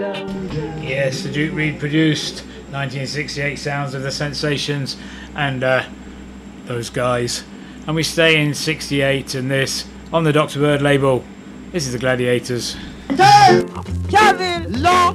Yes, the Duke Reid produced 1968 sounds of the Sensations and those guys. And we stay in 68 and this on the Dr. Bird label. This is the Gladiators. Kevin Law.